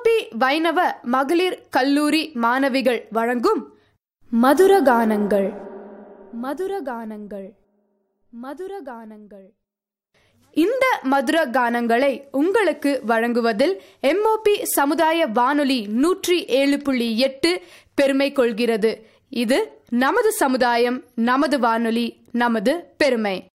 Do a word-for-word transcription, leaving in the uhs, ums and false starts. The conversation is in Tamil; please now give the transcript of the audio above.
எம்ஓபி வைணவ மகளிர் கல்லூரி மாணவிகள் வழங்கும் மதுரகானங்கள் மதுரகானங்கள் மதுரகானங்கள் இந்த மதுர கானங்களை உங்களுக்கு வழங்குவதில் எம்ஓபி சமுதாய வானொலி நூற்றி ஏழு புள்ளி எட்டு பெருமை கொள்கிறது. இது நமது சமுதாயம், நமது வானொலி, நமது பெருமை.